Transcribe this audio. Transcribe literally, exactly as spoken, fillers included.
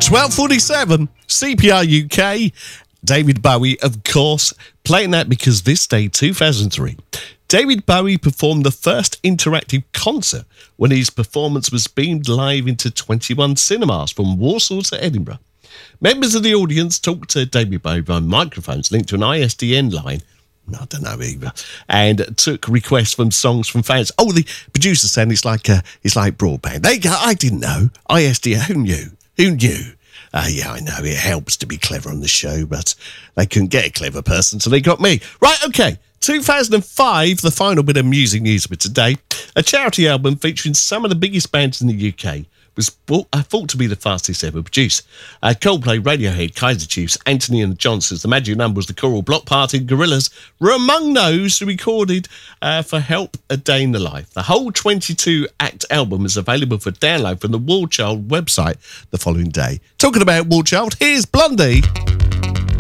twelve forty-seven, C P R U K, David Bowie, of course, playing that because this day, two thousand three, David Bowie performed the first interactive concert when his performance was beamed live into twenty-one cinemas from Warsaw to Edinburgh. Members of the audience talked to David Bowie by microphones linked to an I S D N line, I don't know either, and took requests from songs from fans. Oh, the producer said it's like uh, it's like broadband. They go, I didn't know. I S D N, who knew? Who knew? Uh, yeah, I know, it helps to be clever on the show, but they couldn't get a clever person, so they got me. Right, okay. two thousand five, the final bit of music news for today. A charity album featuring some of the biggest bands in the U K was bought, uh, thought to be the fastest ever produced. Uh, Coldplay, Radiohead, Kaiser Chiefs, Anthony and the Johnsons, The Magic Numbers, The Coral, Block Party, Gorillaz were among those who recorded uh, for Help a Day in the Life. The whole twenty-two act album is available for download from the War Child website the following day. Talking about War Child, here's Blondie.